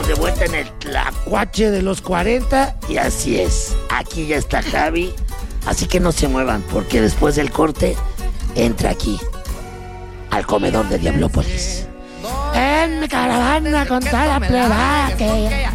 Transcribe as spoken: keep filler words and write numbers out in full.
de vuelta en el tlacuache de los cuarenta. Y así es, aquí ya está Javi. Así que no se muevan, porque después del corte entra aquí al comedor de Diablópolis. En mi caravana con toda la plebada que